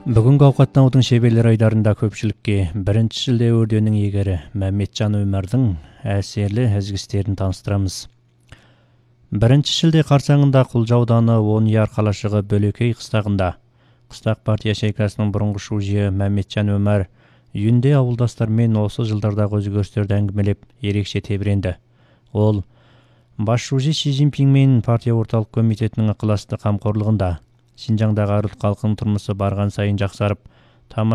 Бүгінгі ауқаттанудың шеберлер айдарында көпшілікке бірінші шілде орденінің иегері Мәмметжан Өмірдің әсерлі ізгістерін таныстырамыз. Бірінші шілде қарсаңында Құлжа ауданы Онияр қалашығы Бөлекей қыстағында қыстақ партия шайкасының бұрынғы шужиы Мәмметжан Өмір үйінде ауылдастармен осы жылдардағы өзгерістерді әңгімелеп ерекше тебіренді. Ол бас шужи Си Цзиньпин мен партия орталық комитетінің ықыласты қамқорлығында Шинжаңдағы арыл халқының тұрмысы барған сайын жақсарып,